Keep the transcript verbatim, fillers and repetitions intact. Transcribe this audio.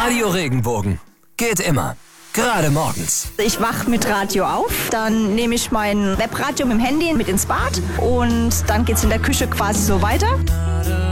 Radio Regenbogen. Geht immer. Gerade morgens. Ich wach mit Radio auf, dann nehme ich mein Webradio mit dem Handy mit ins Bad und dann geht's in der Küche quasi so weiter.